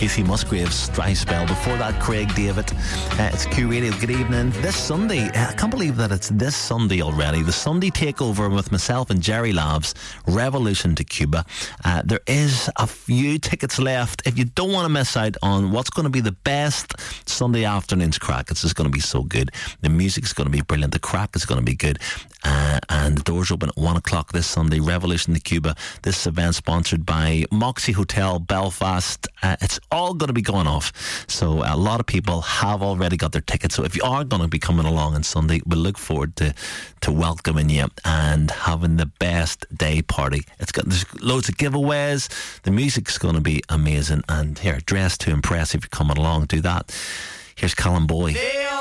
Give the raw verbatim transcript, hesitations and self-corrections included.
Casey Musgrave's Dry Spell. Before that, Craig David. Uh, it's Q Radio. Good evening. This Sunday, uh, I can't believe that it's this Sunday already. The Sunday takeover with myself and Jerry Labs, Revolution to Cuba. Uh, there is a few tickets left. If you don't want to miss out on what's going to be the best Sunday afternoon's crack, it's just going to be so good. The music's going to be brilliant. The crack is going to be good. Uh, and the doors open at one o'clock this Sunday. Revolution to Cuba. This event sponsored by Moxie Hotel Belfast. Uh, it's all going to be going off. So a lot of people have already got their tickets. So if you are going to be coming along on Sunday, we look forward to, to welcoming you and having the best day party. It's got there's loads of giveaways. The music's going to be amazing. And here, dress to impress if you're coming along. Do that. Here's Callum Boy. They